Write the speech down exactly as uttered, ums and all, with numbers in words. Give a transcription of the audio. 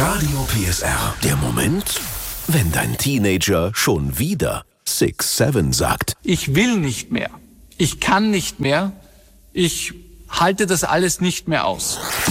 Radio P S R. Der Moment, wenn dein Teenager schon wieder six seven sagt. Ich will nicht mehr. Ich kann nicht mehr. Ich halte das alles nicht mehr aus.